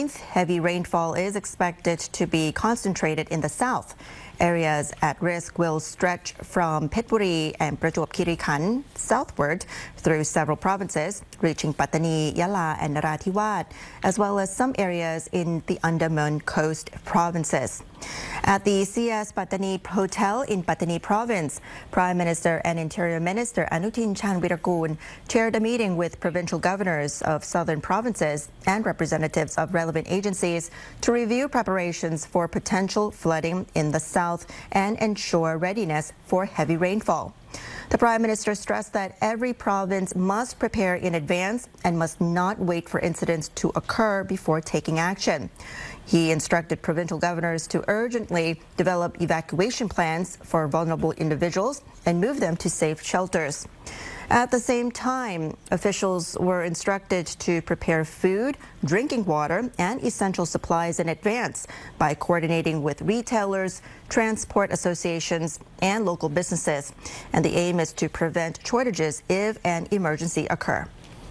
14th, heavy rainfall is expected to be concentrated in the south. Areas at risk will stretch from Phetchaburi and Prajwap Khiri Khan southward through several provinces, reaching Pattani, Yala and Narathiwat, as well as some areas in the Andaman coast provinces. At the CS Pattani Hotel in Pattani Province, Prime Minister and Interior Minister Anutin Chanvirakul chaired a meeting with provincial governors of southern provinces and representatives of relevant agencies to review preparations for potential flooding in the south and ensure readiness for heavy rainfall. The Prime Minister stressed that every province must prepare in advance and must not wait for incidents to occur before taking action. He instructed provincial governors to urgently develop evacuation plans for vulnerable individuals and move them to safe shelters. At the same time, officials were instructed to prepare food, drinking water, and essential supplies in advance by coordinating with retailers, transport associations, and local businesses. And the aim is to prevent shortages if an emergency occurs.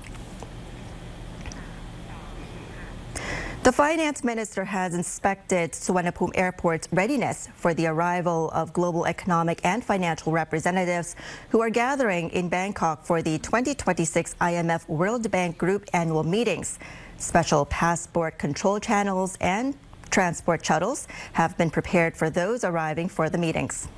The Finance Minister has inspected Suvarnabhumi Airport's readiness for the arrival of global economic and financial representatives who are gathering in Bangkok for the 2026 IMF World Bank Group annual meetings. Special passport control channels and transport shuttles have been prepared for those arriving for the meetings.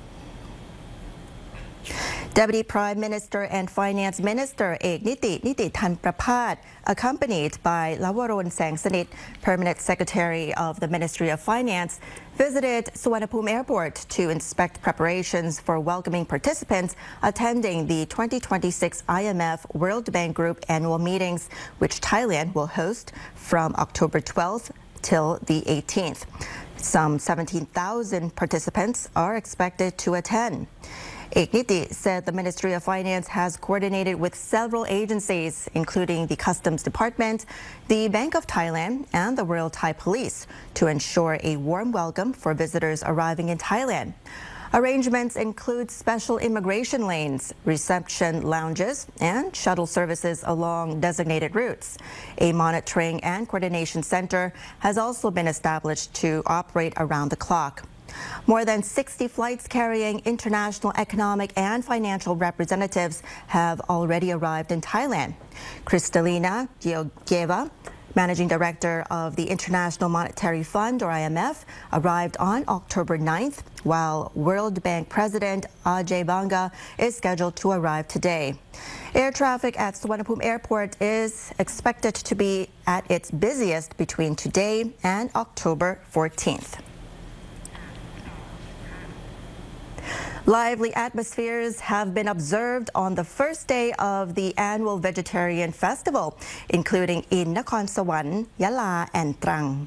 Deputy Prime Minister and Finance Minister Niti Thanpraphat, accompanied by Lawaron Sangsanit, Permanent Secretary of the Ministry of Finance, visited Suvarnabhumi Airport to inspect preparations for welcoming participants attending the 2026 IMF World Bank Group annual meetings, which Thailand will host from October 12th till the 18th. Some 17,000 participants are expected to attend. Niti said the Ministry of Finance has coordinated with several agencies, including the Customs Department, the Bank of Thailand, and the Royal Thai Police, to ensure a warm welcome for visitors arriving in Thailand. Arrangements include special immigration lanes, reception lounges, and shuttle services along designated routes. A monitoring and coordination center has also been established to operate around the clock. More than 60 flights carrying international economic and financial representatives have already arrived in Thailand. Kristalina Georgieva, Managing Director of the International Monetary Fund, or IMF, arrived on October 9th, while World Bank President Ajay Banga is scheduled to arrive today. Air traffic at Suvarnabhumi Airport is expected to be at its busiest between today and October 14th. Lively atmospheres have been observed on the first day of the annual Vegetarian Festival, including in Nakhon Sawan, Yala, and Trang.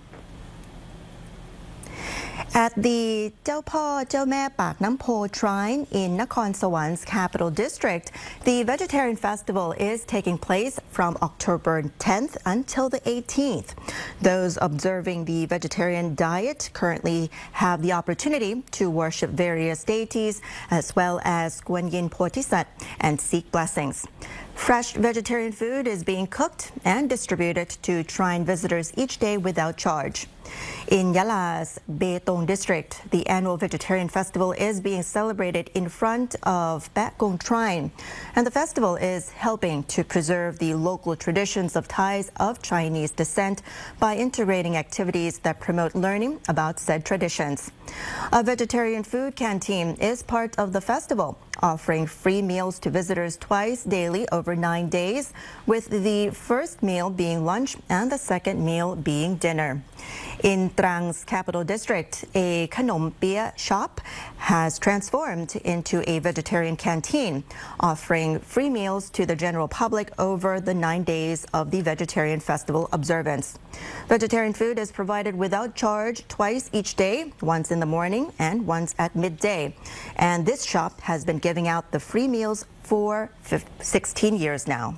At the Chao Po Chao Me Pak Nam Po Shrine in Nakhon Sawan's capital district, the Vegetarian Festival is taking place from October 10th until the 18th. Those observing the vegetarian diet currently have the opportunity to worship various deities as well as Kuan Yin Bodhisattva and seek blessings. Fresh vegetarian food is being cooked and distributed to shrine visitors each day without charge. In Yala's Betong district, the annual Vegetarian Festival is being celebrated in front of Bat Gong Shrine, and the festival is helping to preserve the local traditions of Thais of Chinese descent by integrating activities that promote learning about said traditions. A vegetarian food canteen is part of the festival, offering free meals to visitors twice daily over 9 days, with the first meal being lunch and the second meal being dinner. In Trang's capital district, a Khanom Pia shop has transformed into a vegetarian canteen, offering free meals to the general public over the 9 days of the Vegetarian Festival observance. Vegetarian food is provided without charge twice each day, once in the morning and once at midday. And this shop has been giving out the free meals for 16 years now.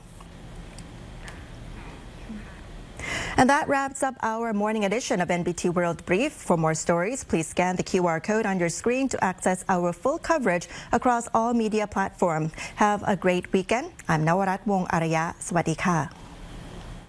And that wraps up our morning edition of NBT World Brief. For more stories, please scan the QR code on your screen to access our full coverage across all media platforms. Have a great weekend. I'm Nawarat Wong Araya. Sawasdee ka.